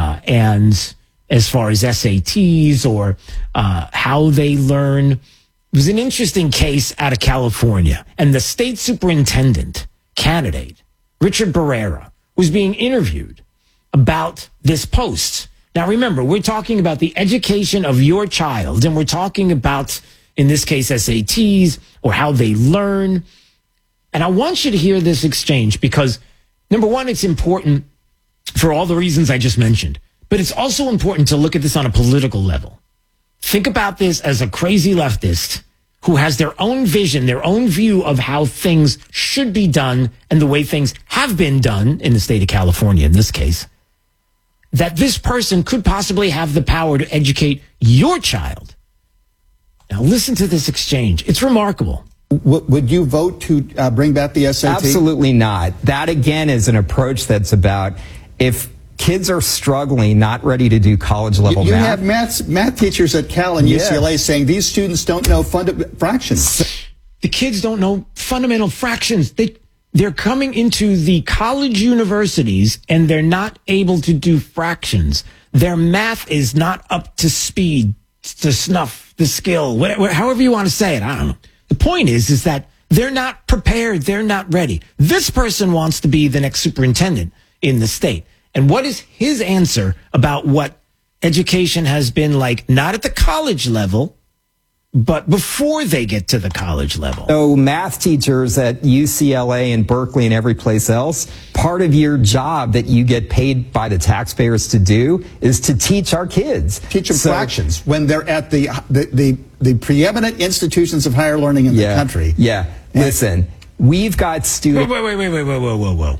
and as far as SATs or how they learn. It was an interesting case out of California, and the state superintendent candidate, Richard Barrera, was being interviewed about this post. Now, remember, we're talking about the education of your child, and we're talking about, in this case, SATs or how they learn. And I want you to hear this exchange because, number one, it's important for all the reasons I just mentioned, but it's also important to look at this on a political level. Think about this as a crazy leftist who has their own vision, their own view of how things should be done and the way things have been done in the state of California, in this case, that this person could possibly have the power to educate your child. Now, listen to this exchange. It's remarkable. Would you vote to bring back the SAT? Absolutely not. That, again, is an approach that's about if kids are struggling, not ready to do college-level math. You have math teachers at Cal and UCLA saying these students don't know fractions. The kids don't know fundamental fractions. They're coming into the college universities and they're not able to do fractions. Their math is not up to speed, to snuff, the skill, whatever, however you want to say it. I don't know. The point is that they're not prepared. They're not ready. This person wants to be the next superintendent in the state. And what is his answer about what education has been like, not at the college level, but before they get to the college level? So math teachers at UCLA and Berkeley and every place else, part of your job that you get paid by the taxpayers to do is to teach our kids. Teach them fractions when they're at the preeminent institutions of higher learning in the country. Yeah. Listen, we've got students. Whoa.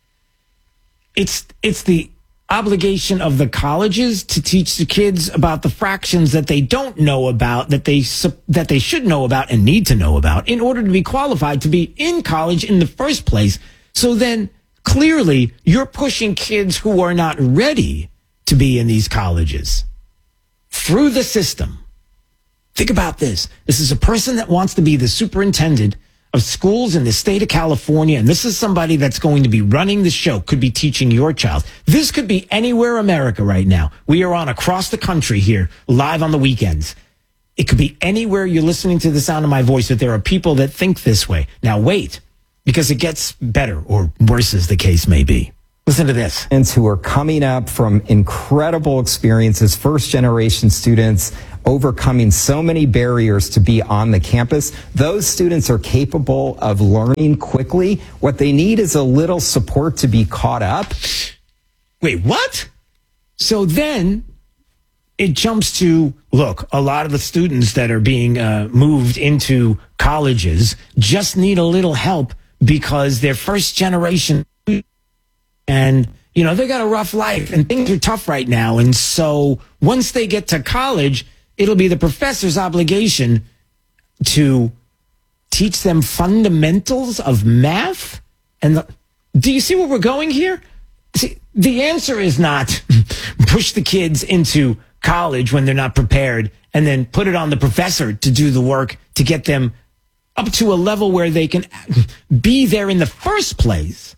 It's the obligation of the colleges to teach the kids about the fractions that they don't know about, that they should know about and need to know about in order to be qualified to be in college in the first place. So then clearly you're pushing kids who are not ready to be in these colleges through the system. Think about this. This is a person that wants to be the superintendent of schools in the state of California, and this is somebody that's going to be running the show, could be teaching your child. This could be anywhere America right now. We are on across the country here, live on the weekends. It could be anywhere you're listening to the sound of my voice, that there are people that think this way. Now wait, because it gets better, or worse as the case may be. Listen to this. Students who are coming up from incredible experiences, first-generation students, overcoming so many barriers to be on the campus. Those students are capable of learning quickly. What they need is a little support to be caught up. Wait, what? So then it jumps to, look, a lot of the students that are being moved into colleges just need a little help because they're first generation and, you know, they got a rough life and things are tough right now. And so once they get to college, it'll be the professor's obligation to teach them fundamentals of math. And do you see where we're going here? See, the answer is not push the kids into college when they're not prepared and then put it on the professor to do the work to get them up to a level where they can be there in the first place.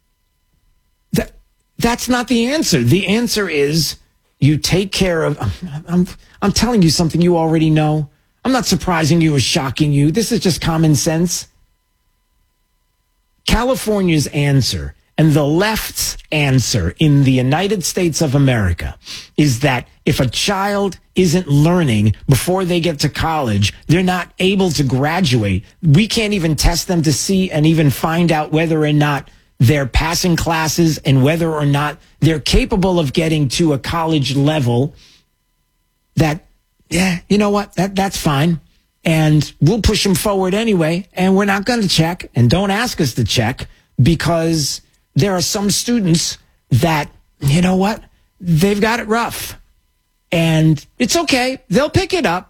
That's not the answer. The answer is you take care of, I'm telling you something you already know. I'm not surprising you or shocking you. This is just common sense. California's answer and the left's answer in the United States of America is that if a child isn't learning before they get to college, they're not able to graduate. We can't even test them to see and even find out whether or not they're passing classes and whether or not they're capable of getting to a college level that, yeah, you know what? That's fine. And we'll push them forward anyway. And we're not going to check, and don't ask us to check, because there are some students that, you know what? They've got it rough. And it's okay. They'll pick it up.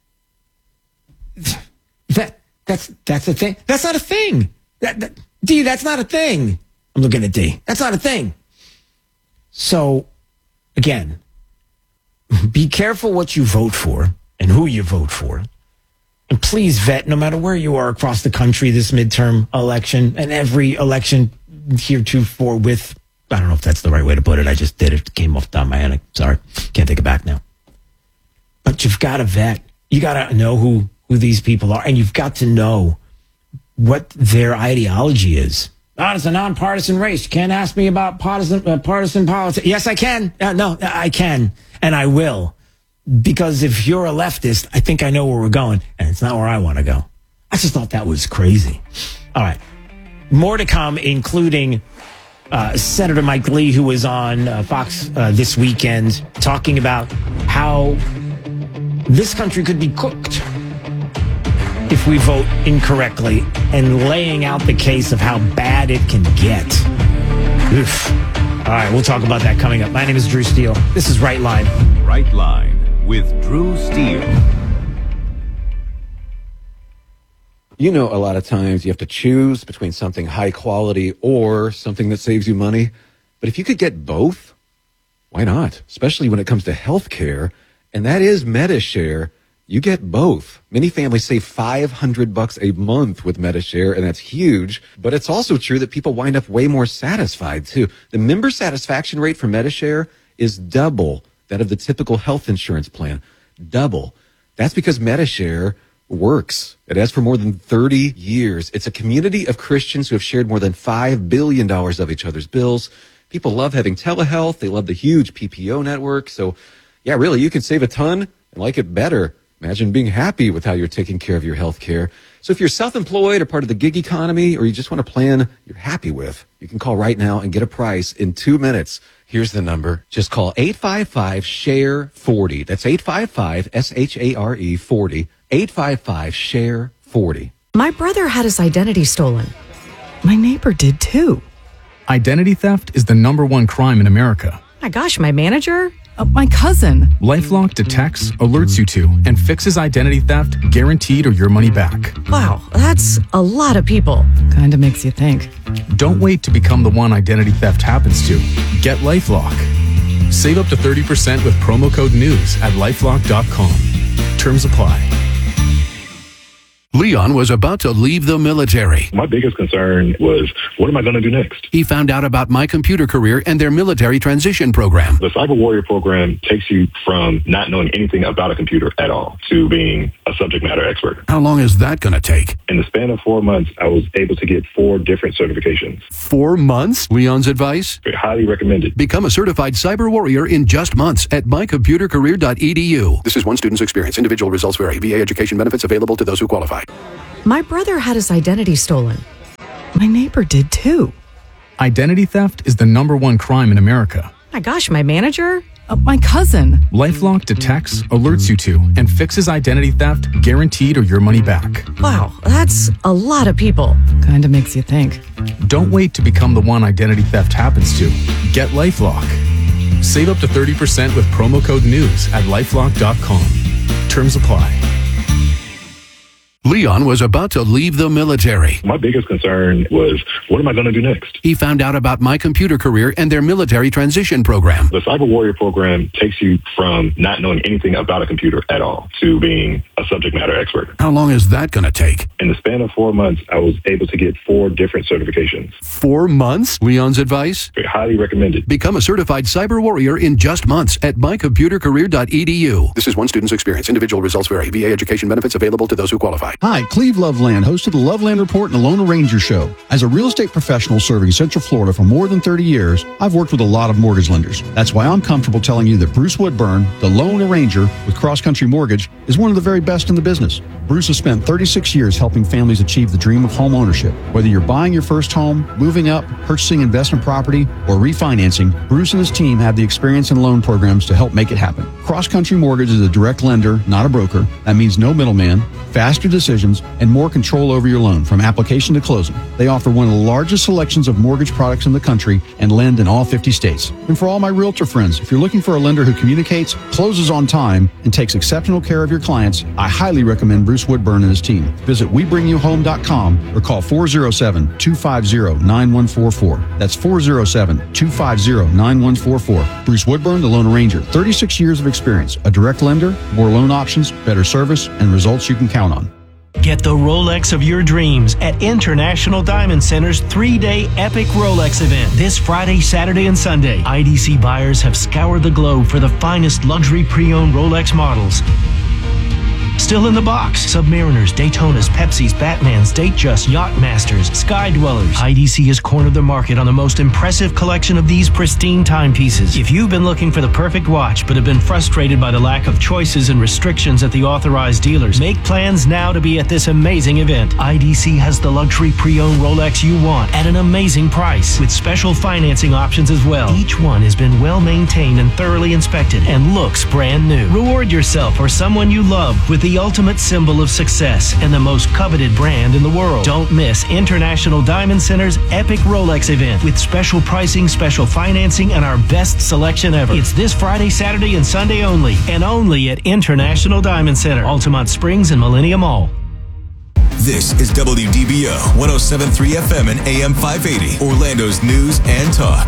That's a thing. That's not a thing. D, that's not a thing. I'm looking at D. That's not a thing. So, again, be careful what you vote for and who you vote for. And please vet, no matter where you are across the country, this midterm election and every election heretofore with, I don't know if that's the right way to put it. I just did it. It came off the top of my head. Sorry. Can't take it back now. But you've got to vet. You got to know who these people are. And you've got to know what their ideology is. Oh, it's a nonpartisan race. You can't ask me about partisan politics. Yes, I can. No, I can. And I will. Because if you're a leftist, I think I know where we're going. And it's not where I want to go. I just thought that was crazy. All right. More to come, including Senator Mike Lee, who was on Fox this weekend, talking about how this country could be cooked if we vote incorrectly, and laying out the case of how bad it can get. Oof. All right, we'll talk about that coming up. My name is Drew Steele. This is Right Line. Right Line with Drew Steele. You know, a lot of times you have to choose between something high quality or something that saves you money. But if you could get both, why not? Especially when it comes to health care, and that is MediShare. You get both. Many families save $500 a month with MediShare, and that's huge. But it's also true that people wind up way more satisfied, too. The member satisfaction rate for MediShare is double that of the typical health insurance plan. Double. That's because MediShare works. It has for more than 30 years. It's a community of Christians who have shared more than $5 billion of each other's bills. People love having telehealth. They love the huge PPO network. So, yeah, really, you can save a ton and like it better. Imagine being happy with how you're taking care of your health care. So if you're self-employed or part of the gig economy, or you just want a plan you're happy with, you can call right now and get a price in 2 minutes. Here's the number. Just call 855-SHARE-40. That's 855-SHARE-40. 855-SHARE-40. My brother had his identity stolen. My neighbor did too. Identity theft is the #1 crime in America. My gosh, my manager? My cousin. LifeLock detects, alerts you to, and fixes identity theft, guaranteed or your money back. Wow, that's a lot of people. Kinda makes you think. Don't wait to become the one identity theft happens to. Get LifeLock. Save up to 30% with promo code NEWS at LifeLock.com. Terms apply. Leon was about to leave the military. My biggest concern was, what am I going to do next? He found out about My Computer Career and their military transition program. The Cyber Warrior program takes you from not knowing anything about a computer at all to being a subject matter expert. How long is that going to take? In the span of 4 months, I was able to get 4 different certifications. 4 months? Leon's advice? Highly recommended. Become a certified cyber warrior in just months at mycomputercareer.edu. This is one student's experience. Individual results vary. VA education benefits available to those who qualify. My brother had his identity stolen. My neighbor did too. Identity theft is the #1 crime in America. My gosh, my manager? My cousin. LifeLock detects, alerts you to, and fixes identity theft, guaranteed or your money back. Wow, that's a lot of people. Kinda makes you think. Don't wait to become the one identity theft happens to. Get LifeLock. Save up to 30% with promo code NEWS at lifelock.com. Terms apply. Leon was about to leave the military. My biggest concern was, what am I going to do next? He found out about My Computer Career and their military transition program. The Cyber Warrior program takes you from not knowing anything about a computer at all to being a subject matter expert. How long is that going to take? In the span of 4 months, I was able to get 4 different certifications. 4 months? Leon's advice? Highly recommended. Become a certified cyber warrior in just months at mycomputercareer.edu. This is one student's experience. Individual results vary. VA education benefits available to those who qualify. Hi, Cleve Loveland, host of the Loveland Report and the Lone Ranger Show. As a real estate professional serving Central Florida for more than 30 years, I've worked with a lot of mortgage lenders. That's why I'm comfortable telling you that Bruce Woodburn, the Lone Ranger with Cross Country Mortgage, is one of the very best in the business. Bruce has spent 36 years helping families achieve the dream of home ownership. Whether you're buying your first home, moving up, purchasing investment property, or refinancing, Bruce and his team have the experience and loan programs to help make it happen. Cross Country Mortgage is a direct lender, not a broker. That means no middleman, faster decisions, and more control over your loan from application to closing. They offer one of the largest selections of mortgage products in the country and lend in all 50 states. And for all my realtor friends, if you're looking for a lender who communicates, closes on time, and takes exceptional care of your clients, I highly recommend Bruce Woodburn and his team. Visit WeBringYouHome.com or call 407-250-9144. That's 407-250-9144. Bruce Woodburn, the Lone Ranger. 36 years of experience. A direct lender, more loan options, better service, and results you can count on. Get the Rolex of your dreams at International Diamond Center's 3-day epic Rolex event. This Friday, Saturday, and Sunday, IDC buyers have scoured the globe for the finest luxury pre-owned Rolex models. Still in the box, Submariners, Daytonas, Pepsis, Batmans, Datejust, Yachtmasters, Sky Dwellers. IDC has cornered the market on the most impressive collection of these pristine timepieces. If you've been looking for the perfect watch but have been frustrated by the lack of choices and restrictions at the authorized dealers, make plans now to be at this amazing event. IDC has the luxury pre-owned Rolex you want at an amazing price with special financing options as well. Each one has been well maintained and thoroughly inspected and looks brand new. Reward yourself or someone you love with the ultimate symbol of success and the most coveted brand in the world. Don't miss International Diamond Center's epic Rolex event with special pricing, special financing, and our best selection ever. It's this Friday, Saturday, and Sunday only, and only at International Diamond Center, Altamont Springs and Millennium Mall. This is WDBO 107.3 FM and AM 580, Orlando's news and talk.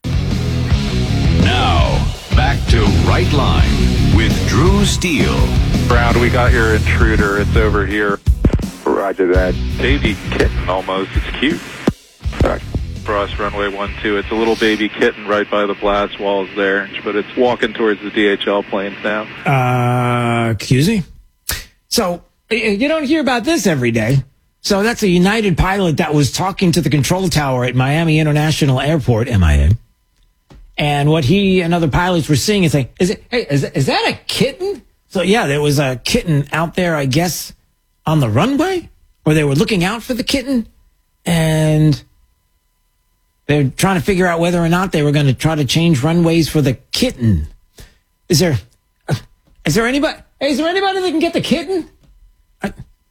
Now, back to Right Line with Drew Steele. Brown, we got your intruder. It's over here. Roger that. Baby kitten almost. It's cute. Cross runway 12. It's a little baby kitten right by the blast walls there, but it's walking towards the DHL planes now. Excuse me? So, you don't hear about this every day. So that's a United pilot that was talking to the control tower at Miami International Airport, MIA. And what he and other pilots were seeing is saying, is that a kitten? So yeah, there was a kitten out there, I guess, on the runway, or they were looking out for the kitten, and they're trying to figure out whether or not they were going to try to change runways for the kitten. Is there anybody that can get the kitten? I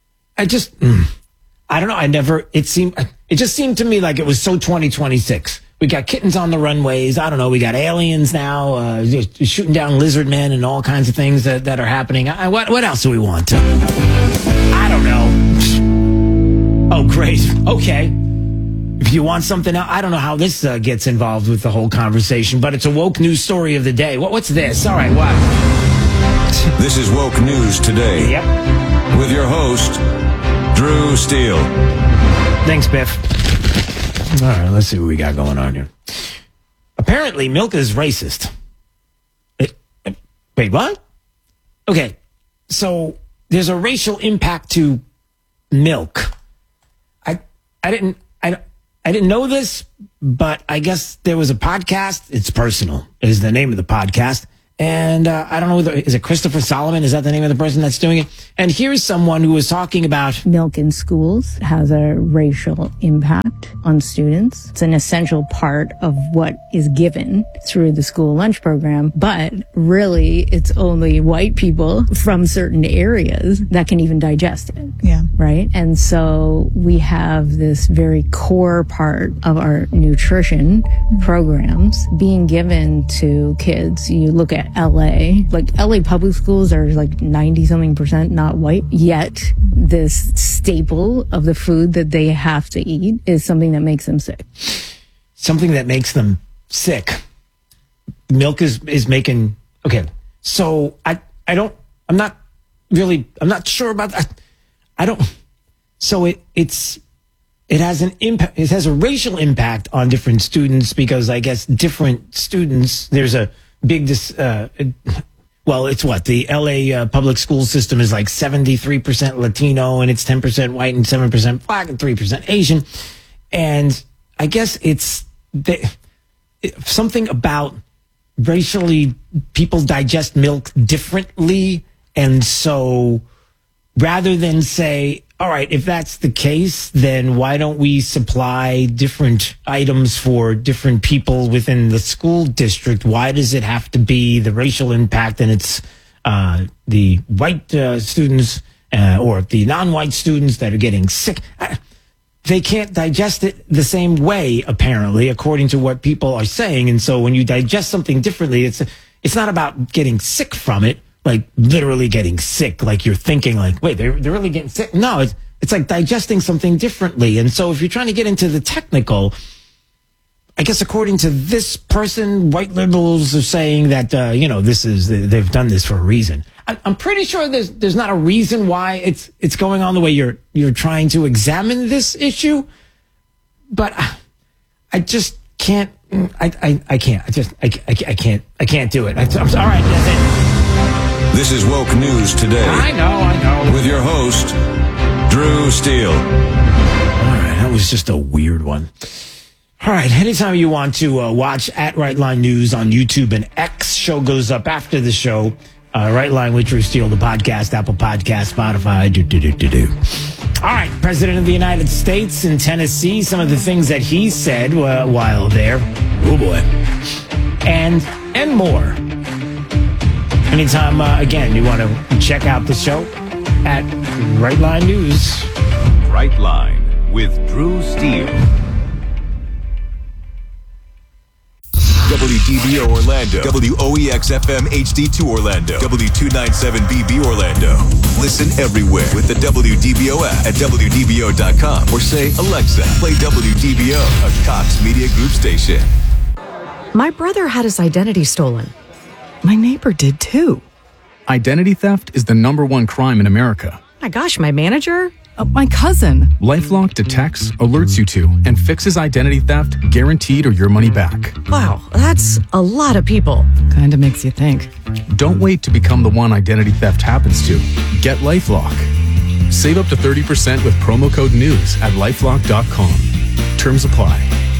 don't know. It just seemed to me like it was so 2026. We got kittens on the runways. I don't know. We got aliens now, shooting down lizard men and all kinds of things that are happening. What else do we want? I don't know. Oh, great. Okay. If you want something else, I don't know how this gets involved with the whole conversation, but it's a woke news story of the day. What's this? All right, what? This is Woke News Today. Yep. With your host, Drew Steele. Thanks, Biff. All right, let's see what we got going on here. Apparently, milk is racist. Wait, what? Okay, so there's a racial impact to milk. I didn't know this, but I guess there was a podcast. It's Personal is the name of the podcast. And I don't know, is it Christopher Solomon? Is that the name of the person that's doing it? And here's someone who was talking about milk in schools has a racial impact on students. It's an essential part of what is given through the school lunch program, but really it's only white people from certain areas that can even digest it. Yeah. Right? And so we have this very core part of our nutrition programs being given to kids. You look at LA, like LA public schools are like 90-something% not white, yet this staple of the food that they have to eat is something that makes them sick. Something that makes them sick. Milk is making, okay. So I'm not sure about that. It has an impact. It has a racial impact on different students because I guess different students, there's a big, well, it's what? The LA public school system is like 73% Latino and it's 10% white and 7% black and 3% Asian. And I guess it's something about racially people digest milk differently. And so rather than say, all right, if that's the case, then why don't we supply different items for different people within the school district? Why does it have to be the racial impact and it's the white students or the non-white students that are getting sick? They can't digest it the same way, apparently, according to what people are saying. And so when you digest something differently, it's not about getting sick from it. Like literally getting sick, like you're thinking like, wait, they're really getting sick. No, it's like digesting something differently. And so if you're trying to get into the technical, I guess according to this person, white liberals are saying that, they've done this for a reason. I'm pretty sure there's not a reason why it's going on the way you're trying to examine this issue. But I just can't, I can't do it. I'm sorry. All right, that's it. This is Woke News Today. I know. With your host, Drew Steele. All right, that was just a weird one. All right, anytime you want to watch at Right Line News on YouTube and X, show goes up after the show. Right Line with Drew Steele, the podcast, Apple Podcast, Spotify, All right, President of the United States in Tennessee, some of the things that he said while there. Oh, boy. And more. Anytime, again, you want to check out the show at Right Line News. Right Line with Drew Steele. WDBO Orlando, WOEX-FM HD2 Orlando, W297BB Orlando. Listen everywhere with the WDBO app at WDBO.com or say, Alexa, play WDBO, a Cox Media Group station. My brother had his identity stolen. My neighbor did too. Identity theft is the #1 crime in America. My gosh, my manager? My cousin. LifeLock detects, alerts you to, and fixes identity theft guaranteed or your money back. Wow, that's a lot of people. Kinda makes you think. Don't wait to become the one identity theft happens to. Get LifeLock. Save up to 30% with promo code NEWS at LifeLock.com. Terms apply.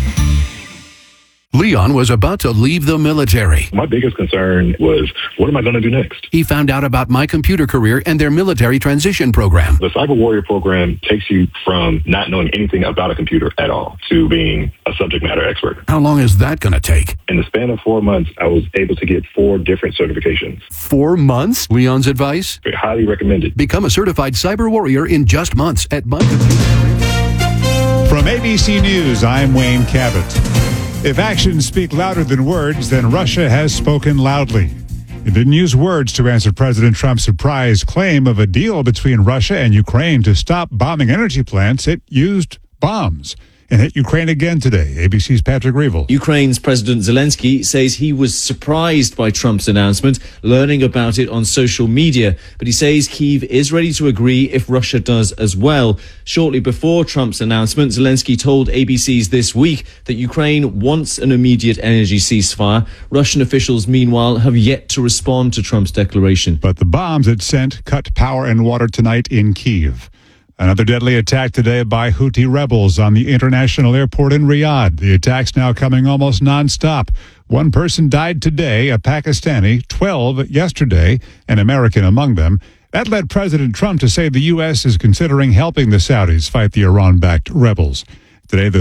Leon was about to leave the military. My biggest concern was, what am I going to do next? He found out about My Computer Career and their military transition program. The Cyber Warrior program takes you from not knowing anything about a computer at all to being a subject matter expert. How long is that going to take? In the span of 4 months, I was able to get 4 different certifications. 4 months? Leon's advice? Highly recommended. Become a certified Cyber Warrior in just months at My Computer Career. From ABC News, I'm Wayne Cabot. If actions speak louder than words, then Russia has spoken loudly. It didn't use words to answer President Trump's surprise claim of a deal between Russia and Ukraine to stop bombing energy plants. It used bombs. and hit Ukraine again today. ABC's Patrick Reevell. Ukraine's President Zelensky says he was surprised by Trump's announcement, learning about it on social media. But he says Kyiv is ready to agree if Russia does as well. Shortly before Trump's announcement, Zelensky told ABC's This Week that Ukraine wants an immediate energy ceasefire. Russian officials, meanwhile, have yet to respond to Trump's declaration. But the bombs it sent cut power and water tonight in Kyiv. Another deadly attack today by Houthi rebels on the international airport in Riyadh. The attack's now coming almost nonstop. One person died today, a Pakistani, 12 yesterday, an American among them. That led President Trump to say the U.S. is considering helping the Saudis fight the Iran-backed rebels. Today, the